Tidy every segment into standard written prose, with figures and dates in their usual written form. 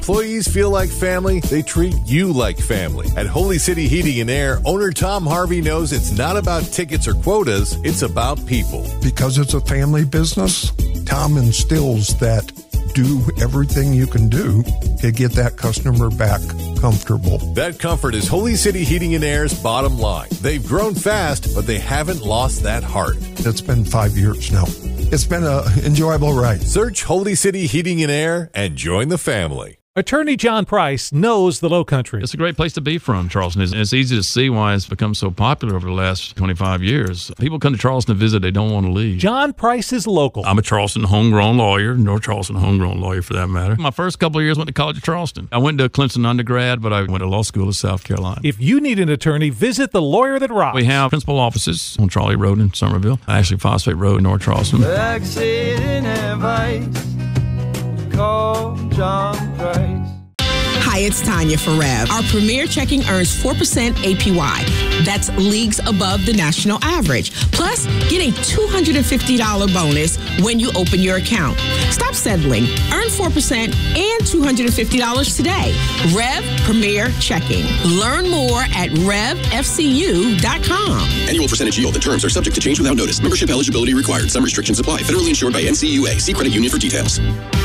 Employees feel like family, they treat you like family. At Holy City Heating and Air, owner Tom Harvey knows it's not about tickets or quotas, it's about people. Because it's a family business, Tom instills that do everything you can do to get that customer back comfortable. That comfort is Holy City Heating and Air's bottom line. They've grown fast, but they haven't lost that heart. It's been 5 years now. It's been an enjoyable ride. Search Holy City Heating and Air and join the family. Attorney John Price knows the Low Country. It's a great place to be from, Charleston. It's easy to see why it's become so popular over the last 25 years. People come to Charleston to visit. They don't want to leave. John Price is local. I'm a Charleston homegrown lawyer, North Charleston homegrown lawyer for that matter. My first couple of years went to college at Charleston. I went to Clemson undergrad, but I went to law school in South Carolina. If you need an attorney, visit The Lawyer That Rocks. We have principal offices on Charlie Road in Somerville, actually Phosphate Road in North Charleston. Accident advice, call John Price. Hi, it's Tanya for Rev. Our Premier Checking earns 4% APY. That's leagues above the national average. Plus, get a $250 bonus when you open your account. Stop settling. Earn 4% and $250 today. Rev Premier Checking. Learn more at RevFCU.com. Annual percentage yield and terms are subject to change without notice. Membership eligibility required. Some restrictions apply. Federally insured by NCUA. See credit union for details.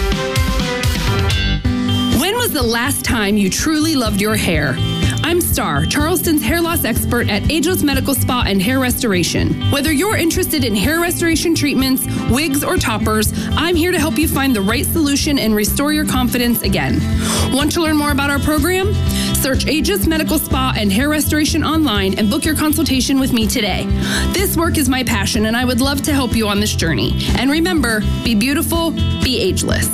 When was the last time you truly loved your hair? I'm Star, Charleston's hair loss expert at Ageless Medical Spa and Hair Restoration. Whether you're interested in hair restoration treatments, wigs, or toppers, I'm here to help you find the right solution and restore your confidence again. Want to learn more about our program? Search Ageless Medical Spa and Hair Restoration online and book your consultation with me today. This work is my passion, and I would love to help you on this journey. And remember, be beautiful, be ageless.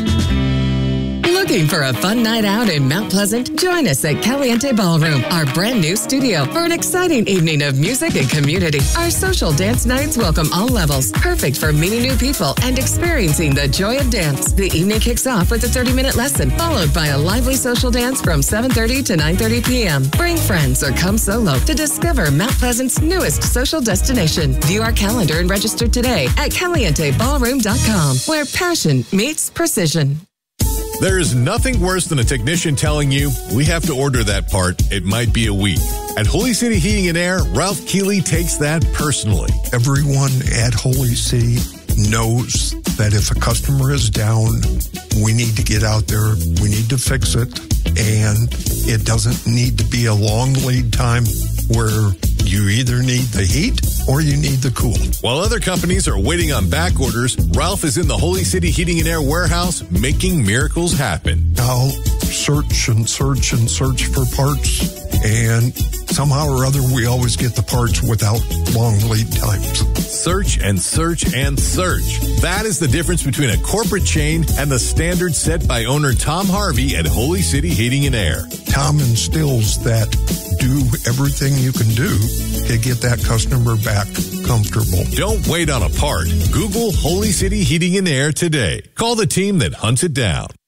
Looking for a fun night out in Mount Pleasant? Join us at Caliente Ballroom, our brand new studio, for an exciting evening of music and community. Our social dance nights welcome all levels, perfect for meeting new people and experiencing the joy of dance. The evening kicks off with a 30-minute lesson, followed by a lively social dance from 7:30 to 9:30 p.m. Bring friends or come solo to discover Mount Pleasant's newest social destination. View our calendar and register today at CalienteBallroom.com, where passion meets precision. There is nothing worse than a technician telling you, we have to order that part. It might be a week. At Holy City Heating and Air, Ralph Keeley takes that personally. Everyone at Holy City knows that if a customer is down, we need to get out there, we need to fix it, and it doesn't need to be a long lead time where you either need the heat or you need the cool. While other companies are waiting on back orders, Ralph is in the Holy City Heating and Air warehouse making miracles happen. I'll search and search and search for parts, and somehow or other we always get the parts without long lead times. Search and search and search. That is the difference between a corporate chain and the standard set by owner Tom Harvey at Holy City Heating and Air. Tom instills that do everything you can do to get that customer back comfortable. Don't wait on a part. Google Holy City Heating and Air today. Call the team that hunts it down.